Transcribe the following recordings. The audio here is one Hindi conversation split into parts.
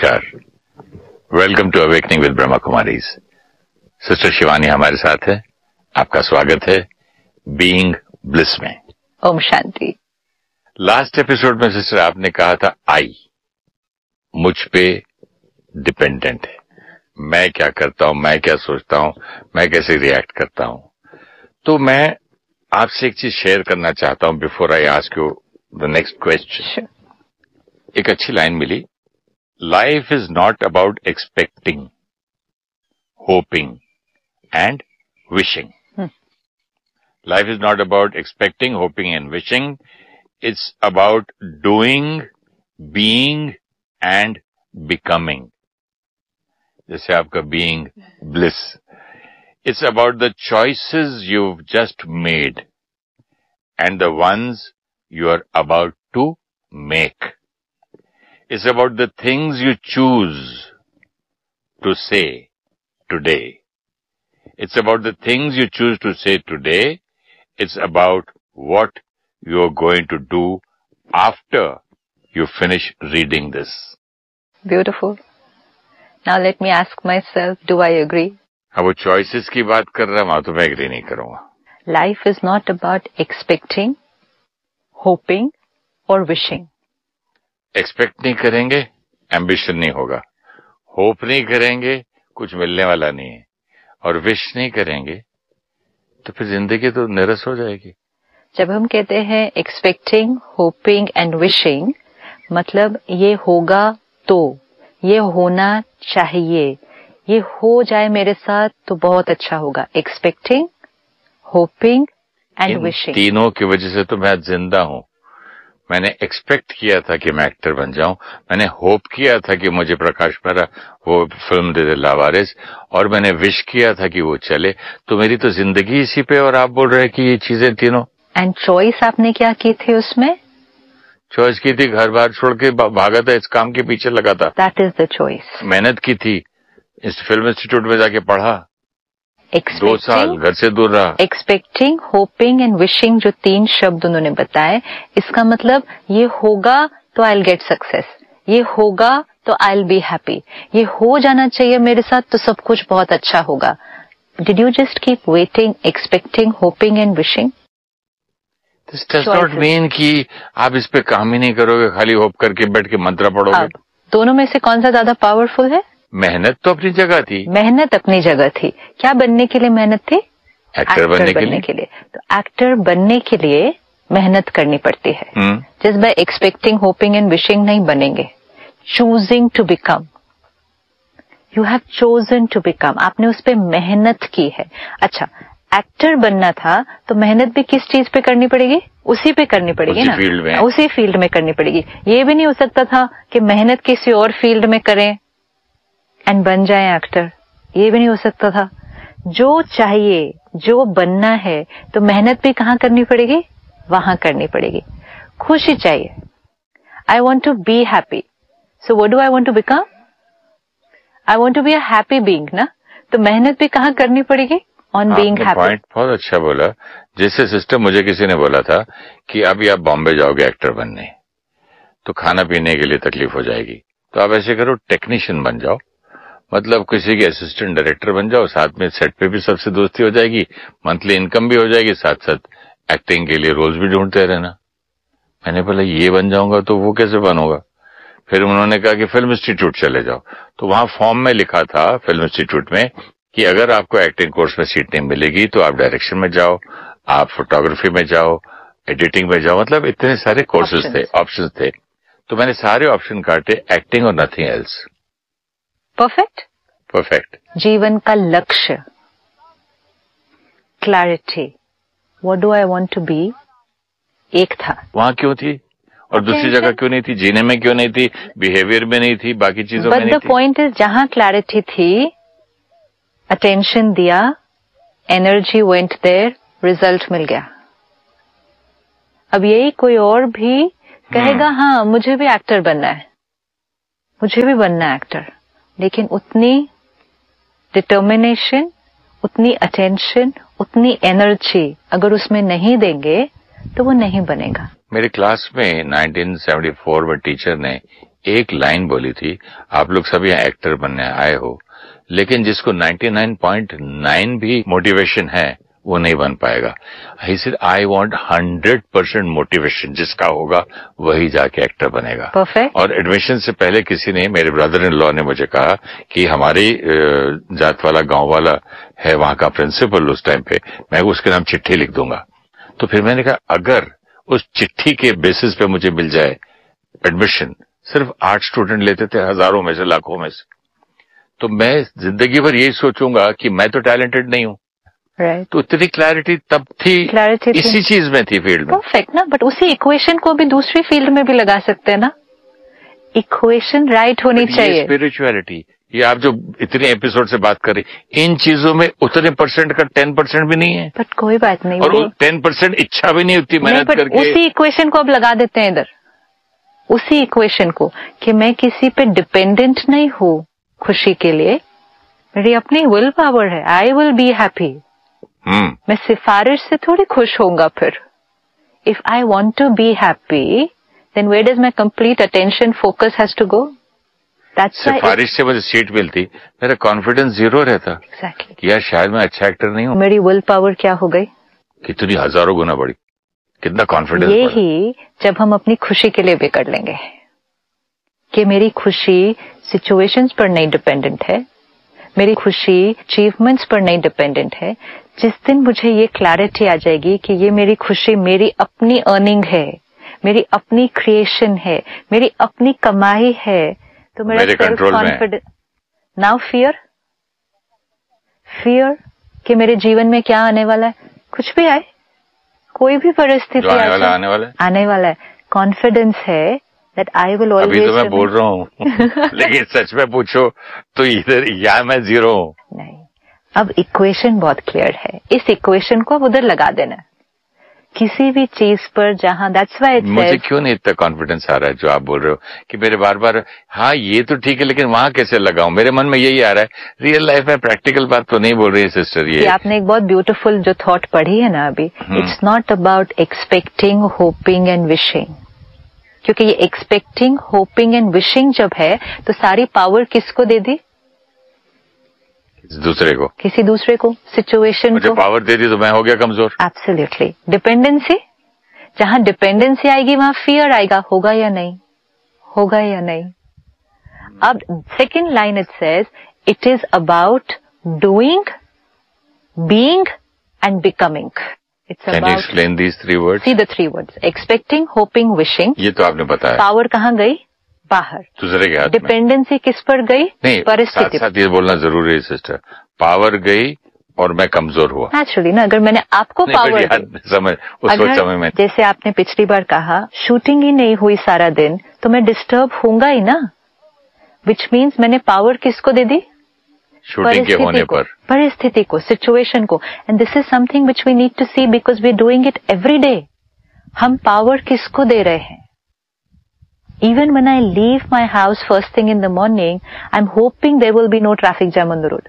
नमस्कार, welcome to awakening with Brahma Kumaris. Sister Shivani हमारे साथ है, आपका स्वागत है बीइंग ब्लिस में। ओम शांति। लास्ट एपिसोड में सिस्टर आपने कहा था आई मुझ पे डिपेंडेंट है, मैं क्या करता हूं, मैं क्या सोचता हूं, मैं कैसे रिएक्ट करता हूं। तो मैं आपसे एक चीज शेयर करना चाहता हूं before I ask you the next question. एक अच्छी line milli, life is not about expecting, hoping and wishing. Life is not about expecting, hoping and wishing, it's about doing, being and becoming. जैसे आपका being bliss, it's about the choices you've just made and the ones you are about to make. It's about the things you choose to say today. It's about the things you choose to say today. It's about what you're going to do after you finish reading this. Beautiful. Now let me ask myself, do I agree? अब वो चॉइसेस की बात कर रहा है, वहां तो मैं एग्री नहीं करूंगा। Life is not about expecting, hoping or wishing. Expect नहीं करेंगे, एम्बिशन नहीं होगा। होप नहीं करेंगे, कुछ मिलने वाला नहीं है। और विश नहीं करेंगे तो फिर जिंदगी तो निरस हो जाएगी। जब हम कहते हैं expecting, hoping and wishing, मतलब ये होगा तो, ये होना चाहिए, ये हो जाए मेरे साथ तो बहुत अच्छा होगा। Expecting, hoping and wishing. तीनों की वजह से तो मैं आज जिंदा हूं। मैंने एक्सपेक्ट किया था कि मैं एक्टर बन जाऊं, मैंने होप किया था कि मुझे प्रकाश मेहरा वो फिल्म दे दे लावारिस, और मैंने विश किया था कि वो चले। तो मेरी तो जिंदगी इसी पे, और आप बोल रहे हैं कि ये चीजें तीनों। एंड चॉइस आपने क्या की थी उसमें? चॉइस की थी, घर बार छोड़ के भागा था, इस काम के पीछे लगा था। That is the choice. मेहनत की थी, इस फिल्म इंस्टीट्यूट में जाके पढ़ा, 2 साल घर से दूर रहा। एक्सपेक्टिंग, होपिंग एंड विशिंग, जो 3 शब्द उन्होंने बताए, इसका मतलब ये होगा तो आई विल गेट सक्सेस, ये होगा तो आई विल बी हैप्पी, ये हो जाना चाहिए मेरे साथ तो सब कुछ बहुत अच्छा होगा। Did you just keep waiting, expecting, hoping and wishing? This does not mean कि आप इस पे काम ही नहीं करोगे, खाली होप करके बैठ के मंत्र पढ़ोगे। दोनों में से कौन सा ज्यादा पावरफुल है? मेहनत तो अपनी जगह थी। मेहनत अपनी जगह थी। क्या बनने के लिए मेहनत थी? एक्टर बनने के लिए। तो एक्टर बनने के लिए मेहनत करनी पड़ती है। Just by expecting, hoping and wishing नहीं बनेंगे। Choosing to become, you have chosen to become, आपने उस पर मेहनत की है। अच्छा, एक्टर बनना था तो मेहनत भी किस चीज पे करनी पड़ेगी? उसी पे करनी पड़ेगी ना, उसी फील्ड में करनी पड़ेगी। ये भी नहीं हो सकता था कि मेहनत किसी और फील्ड में करें एंड बन जाए एक्टर, ये भी नहीं हो सकता था। जो चाहिए, जो बनना है, तो मेहनत भी कहाँ करनी पड़ेगी? वहां करनी पड़ेगी। खुशी चाहिए, I want to be happy, so what do I want to become? I want to be a happy being ना, तो मेहनत भी कहाँ करनी पड़ेगी? On being happy. पॉइंट बहुत अच्छा बोला। जैसे सिस्टर, मुझे किसी ने बोला था कि अभी आप बॉम्बे जाओगे एक्टर बनने, तो खाना पीने के लिए तकलीफ हो जाएगी, तो आप ऐसे करो टेक्नीशियन बन जाओ, मतलब किसी के असिस्टेंट डायरेक्टर बन जाओ, साथ में सेट पे भी सबसे दोस्ती हो जाएगी, मंथली इनकम भी हो जाएगी, साथ साथ एक्टिंग के लिए रोल्स भी ढूंढते रहना। मैंने बोला ये बन जाऊंगा तो वो कैसे बनूंगा? फिर उन्होंने कहा कि फिल्म इंस्टीट्यूट चले जाओ। तो वहां फॉर्म में लिखा था फिल्म इंस्टीट्यूट में कि अगर आपको एक्टिंग कोर्स में सीट नहीं मिलेगी तो आप डायरेक्शन में जाओ, आप फोटोग्राफी में जाओ, एडिटिंग में जाओ, मतलब इतने सारे कोर्सेज थे, ऑप्शन थे। तो मैंने सारे ऑप्शन काटे, एक्टिंग और नथिंग एल्स। परफेक्ट। जीवन का लक्ष्य, clarity, what do I want to be, एक था। वहां क्यों थी और दूसरी जगह क्यों नहीं थी? जीने में क्यों नहीं थी? बिहेवियर में नहीं थी? बाकी चीजों में नहीं थी? बट द पॉइंट इज, जहां क्लैरिटी थी, अटेंशन दिया, एनर्जी वेंट देयर, रिजल्ट मिल गया। अब यही कोई और भी कहेगा हाँ मुझे भी एक्टर बनना है, मुझे भी बनना है एक्टर, लेकिन उतनी डिटर्मिनेशन, उतनी अटेंशन, उतनी एनर्जी अगर उसमें नहीं देंगे तो वो नहीं बनेगा। मेरे क्लास में 1974 में टीचर ने एक लाइन बोली थी, आप लोग सभी एक्टर बनने आए हो, लेकिन जिसको 99.9 भी मोटिवेशन है वो नहीं बन पाएगा। He said I want 100% motivation, जिसका होगा वही जाके एक्टर बनेगा। Perfect. और एडमिशन से पहले किसी ने, मेरे ब्रदर इन लॉ ने मुझे कहा कि हमारी जात वाला गांव वाला है वहां का प्रिंसिपल उस टाइम पे, मैं उसके नाम चिट्ठी लिख दूंगा। तो फिर मैंने कहा अगर उस चिट्ठी के बेसिस पे मुझे मिल जाए एडमिशन, सिर्फ 8 स्टूडेंट लेते थे हजारों में से, लाखों में से, तो मैं जिंदगी भर यही सोचूंगा कि मैं तो टैलेंटेड नहीं हूं। Right. तो इतनी क्लैरिटी तब थी, इसी चीज में थी फील्ड में। परफेक्ट ना, बट उसी इक्वेशन को भी दूसरी फील्ड में भी लगा सकते हैं ना। इक्वेशन राइट होनी चाहिए। स्पिरिचुअलिटी, ये आप जो इतने एपिसोड से बात कर रही, इन चीजों में उतने परसेंट का 10% भी नहीं है। बट कोई बात नहीं, और 10% इच्छा भी नहीं होती मेहनत करके। उसी इक्वेशन को अब लगा देते हैं इधर, उसी इक्वेशन को कि मैं किसी पे डिपेंडेंट नहीं हूं खुशी के लिए, मेरी अपनी विल पावर है। I will be happy. मैं सिफारिश से थोड़ी खुश होऊंगा फिर। If I want to be happy, then where does my complete attention focus has to go. सिफारिश से मुझे सीट मिलती, मेरा कॉन्फिडेंस 0 रहता। Exactly. कि यार शायद मैं अच्छा एक्टर नहीं हूँ। मेरी विल पावर क्या हो गई? कितनी हजारों गुना बढ़ी, कितना कॉन्फिडेंस। ये ही जब हम अपनी खुशी के लिए भी कर लेंगे कि मेरी खुशी सिचुएशंस पर नहीं डिपेंडेंट है, मेरी खुशी अचीवमेंट्स पर नहीं डिपेंडेंट है। जिस दिन मुझे ये क्लैरिटी आ जाएगी कि ये मेरी खुशी मेरी अपनी अर्निंग है, मेरी अपनी क्रिएशन है, मेरी अपनी कमाई है, तो मेरा सेल्फ कॉन्फिडेंस। नाउ फियर कि मेरे जीवन में क्या आने वाला है, कुछ भी आए, कोई भी परिस्थिति आने वाला है, कॉन्फिडेंस है that I will always। अभी तो मैं बोल रहा हूँ लेकिन सच में पूछो तो इधर या मैं 0 हूँ। नहीं, अब इक्वेशन बहुत क्लियर है, इस इक्वेशन को अब उधर लगा देना किसी भी चीज पर जहां। दैट्स व्हाई इट सेज, मुझे क्यों नहीं इतना कॉन्फिडेंस आ रहा है जो आप बोल रहे हो कि मेरे बार बार हाँ ये तो ठीक है लेकिन वहां कैसे लगाऊं, मेरे मन में यही आ रहा है। रियल लाइफ में प्रैक्टिकल बात तो नहीं बोल रही है सिस्टर। ये आपने एक बहुत ब्यूटीफुल जो थॉट पढ़ी है ना अभी, it's not about expecting, hoping and wishing. क्योंकि ये एक्सपेक्टिंग, होपिंग एंड विशिंग जब है तो सारी पावर किसको दे दी? दूसरे को, किसी दूसरे को, सिचुएशन को पावर दे दी तो मैं हो गया कमजोर। एब्सोल्युटली। डिपेंडेंसी, जहां डिपेंडेंसी आएगी वहां फियर आएगा, होगा या नहीं, होगा या नहीं। अब second line it says it is about doing, being and becoming. Can you explain these 3 words? See the 3 words. Expecting, hoping, wishing. ये तो आपने बताया। पावर कहाँ गई? बाहर, दूसरे के हाथ में। डिपेंडेंसी किस पर गई? नहीं, परिस्थिति। साथ साथ ये बोलना जरूरी है सिस्टर, पावर गई और मैं कमजोर हुआ। नेचुरली ना, अगर मैंने आपको पावर समझ उस समय में, जैसे आपने पिछली बार कहा शूटिंग ही नहीं हुई सारा दिन तो मैं डिस्टर्ब होऊंगा ही ना, विच मीन्स मैंने पावर किसको दे दी? शूटिंग के होने पर, परिस्थिति को, सिचुएशन को। And this is something which we need to C because we are doing it every day. हम पावर किसको दे रहे हैं? Even when I leave my house first thing in the morning, I am hoping there will be no traffic jam on the road.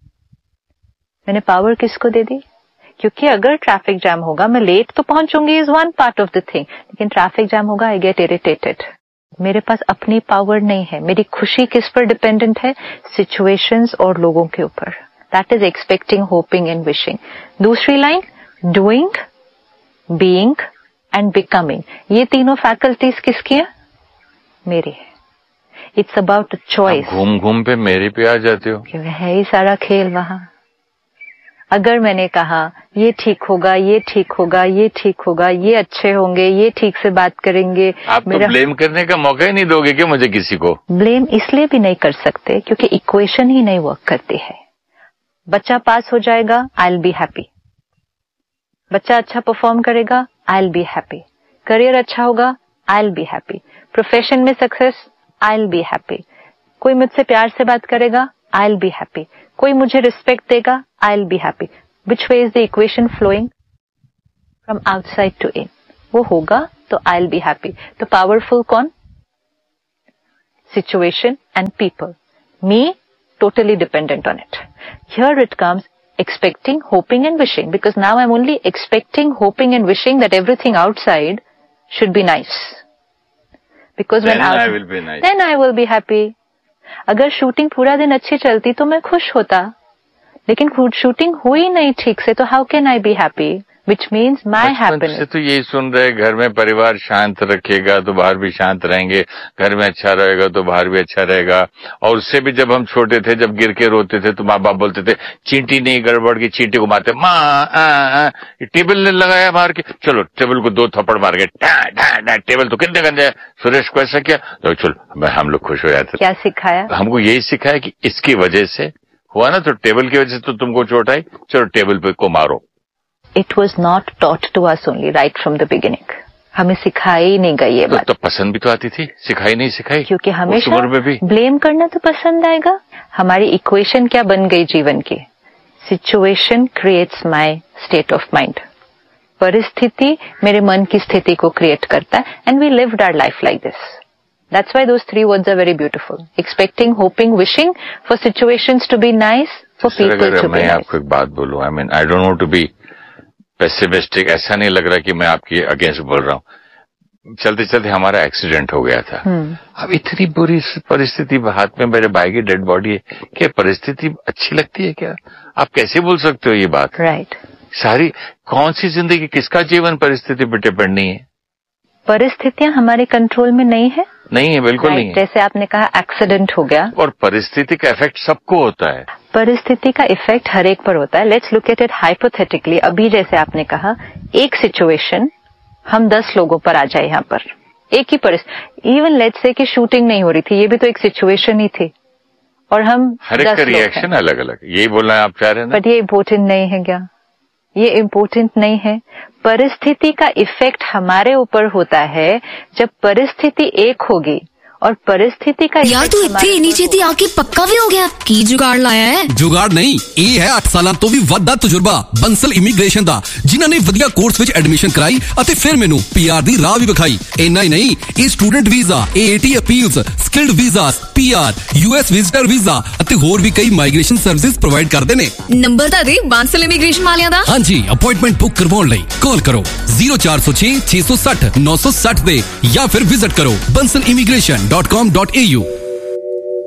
मैंने पावर किसको दे दी? क्योंकि अगर ट्रैफिक जैम होगा, मैं लेट तो पहुंचूंगी is one part of the thing, लेकिन ट्रैफिक जैम होगा आई गेट इरिटेटेड। मेरे पास अपनी पावर नहीं है। मेरी खुशी किस पर डिपेंडेंट है? सिचुएशंस और लोगों के ऊपर। That is expecting, hoping and wishing. दूसरी line, doing, being and becoming. ये तीनों फैकल्टीज किसकी है? मेरी है। It's about choice. घूम घूम पे मेरे पे आ जाते हो। है ही सारा खेल वहां। अगर मैंने कहा ये ठीक होगा, ये ठीक होगा, ये ठीक होगा, ये अच्छे होंगे, ये ठीक से बात करेंगे, आप तो ब्लेम करने का मौका ही नहीं दोगे क्या मुझे किसी को? ब्लेम इसलिए भी नहीं कर सकते क्योंकि इक्वेशन ही नहीं वर्क करती है। बच्चा पास हो जाएगा, आई विल बी हैप्पी। बच्चा अच्छा परफॉर्म करेगा, I will be happy. Career अच्छा होगा, I will be happy. Profession में success, I will be happy. कोई मुझसे प्यार से बात करेगा, आई विल बी हैप्पी। कोई मुझे रिस्पेक्ट देगा, I will be happy. Which way is the equation flowing? From outside to इन। वो होगा तो आई विल बी हैप्पी। तो पावरफुल कौन? Situation and people. Me totally dependent on it. Here it comes expecting, hoping and wishing, because now I'm only expecting, hoping and wishing that everything outside should be nice. Because when I will be nice. Then I will be happy. अगर शूटिंग पूरा दिन अच्छी चलती तो मैं खुश होता, लेकिन शूटिंग हुई नहीं ठीक से, तो how can I B हैप्ी? Which means my happiness. से तो यही सुन रहे, घर में परिवार शांत रखेगा तो बाहर भी शांत रहेंगे, घर में अच्छा रहेगा तो बाहर भी अच्छा रहेगा। और उससे भी जब हम छोटे थे, जब गिर के रोते थे तो माँ बाप बोलते थे चींटी नहीं गड़बड़ की, चींटी को मारते, माँ टेबल ने लगाया मार के, चलो टेबल को 2 थप्पड़ मार के, टेबल तो कितने गंदे है, सुरेश को ऐसा किया तो चलो हम लोग खुश हो जाते। क्या सिखाया? हमको यही सिखाया कि इसकी वजह से हुआ ना, तो टेबल की वजह से तो तुमको चोट आई, चलो टेबल पे को मारो। It was not taught to us only right from the beginning. हमें सिखाई नहीं गई ये बात। तो पसंद भी तो आती थी, सिखाई नहीं सिखाई, क्योंकि हमेशा ब्लेम करना तो पसंद आएगा। हमारी इक्वेशन क्या बन गई जीवन की? Situation creates my state of mind. परिस्थिति मेरे मन की स्थिति को क्रिएट करता है, and we lived our life like this. That's why those 3 words are very beautiful. Expecting, hoping, wishing for situations to be nice, for people to be मैं nice. आपको एक बात बोलूं, I mean, I don't want to be pessimistic, ऐसा नहीं लग रहा कि मैं आपकी अगेंस्ट बोल रहा हूँ। चलते चलते हमारा एक्सीडेंट हो गया था। अब इतनी बुरी परिस्थिति, हाथ में मेरे भाई की डेड बॉडी है, क्या परिस्थिति अच्छी लगती है क्या? आप कैसे बोल सकते हो ये बात? राइट। सारी कौन सी जिंदगी, किसका जीवन परिस्थिति पे डिपेंड नहीं है? परिस्थितियां हमारे कंट्रोल में नहीं है। नहीं है, बिल्कुल नहीं है। जैसे आपने कहा एक्सीडेंट हो गया, और परिस्थिति का इफेक्ट सबको होता है। परिस्थिति का इफेक्ट हर एक पर होता है। Let's look at it hypothetically. अभी जैसे आपने कहा, एक सिचुएशन हम 10 लोगों पर आ जाए, यहाँ पर एक ही परिस्थिति, इवन लेट्स से कि शूटिंग नहीं हो रही थी, ये भी तो एक सिचुएशन ही थी, और हम हर एक का रिएक्शन अलग अलग, यही बोलना है आप चाह रहे हैं ना? बट ये इम्पोर्टेंट नहीं है क्या? ये इम्पोर्टेंट नहीं है। परिस्थिति का इफेक्ट हमारे ऊपर होता है जब परिस्थिति एक होगी, और परिस्थिति का यार तू इतनी नीचे थी आके पक्का भी हो गया की जुगाड़ लाया है? जुगाड़ नहीं, ਇਹ ਹੈ 8 ਸਾਲਾਂ ਤੋਂ ਵੀ ਵੱਧ ਦਾ ਤਜਰਬਾ ਬੰਸਲ ਇਮੀਗ੍ਰੇਸ਼ਨ ਦਾ, ਜਿਨ੍ਹਾਂ ਨੇ ਵਧੀਆ ਕੋਰਸ ਵਿੱਚ ਐਡਮਿਸ਼ਨ ਕਰਾਈ ਅਤੇ ਫਿਰ ਮੈਨੂੰ ਪੀਆਰ ਦੀ ਰਾਹ ਵੀ ਵਿਖਾਈ। ਇੰਨਾ ਹੀ ਨਹੀਂ, ਇਹ student visa, AAT appeals, skilled visas, PR, US visitor visa ਅਤੇ ਹੋਰ ਵੀ ਕਈ ਮਾਈਗ੍ਰੇਸ਼ਨ ਸਰਵਿਸਿਜ਼ ਪ੍ਰੋਵਾਈਡ ਕਰਦੇ ਨੇ। ਨੰਬਰ ਤਾਂ ਦੇ ਬੰਸਲ ਇਮੀਗ੍ਰੇਸ਼ਨ ਵਾਲਿਆਂ ਦਾ। ਹਾਂਜੀ, ਅਪਾਇੰਟਮੈਂਟ ਬੁੱਕ ਕਰਵਾਉਣ ਲਈ ਕਾਲ ਕਰੋ 0406 660 960 ਤੇ ਜਾਂ ਫਿਰ ਵਿਜ਼ਿਟ ਕਰੋ bansalimigration.com.au।